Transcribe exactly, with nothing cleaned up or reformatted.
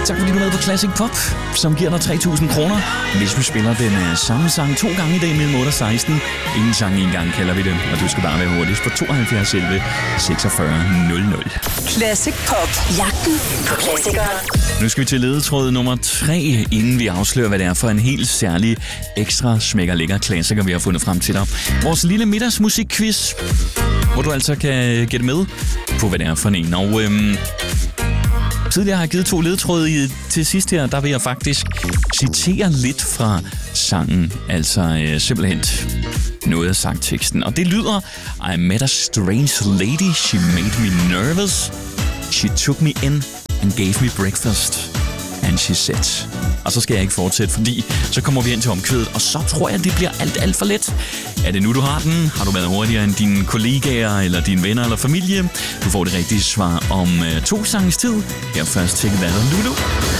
Tak fordi du er med på Classic Pop, som giver dig tre tusind kroner, hvis vi spiller den uh, samme sang to gange i dag mellem otte og seksten. Ingen sang en gang kalder vi det, og du skal bare være hurtigst på tooghalvfjerds elleve seksogfyrre nul nul. Classic Pop. Jagten på klassikere. Nu skal vi til ledetråd nummer tre, inden vi afslører, hvad det er for en helt særlig ekstra smækker lækker klassiker, vi har fundet frem til dig. Vores lille middagsmusikquiz, hvor du altså kan gætte med på, hvad det er for en. Og øhm, tidligere har jeg givet to ledetråde i, til sidst her, der vil jeg faktisk citere lidt fra sangen, altså øh, simpelthen noget af sangteksten. Og det lyder: I met a strange lady, she made me nervous, she took me in and gave me breakfast, and she said. Og så skal jeg ikke fortsætte, fordi så kommer vi ind til omkvædet, og så tror jeg, det bliver alt, alt for let. Er det nu, du har den? Har du været hurtigere end dine kollegaer, eller dine venner, eller familie? Du får det rigtige svar om øh, to sanges tid. Her først til Lulu.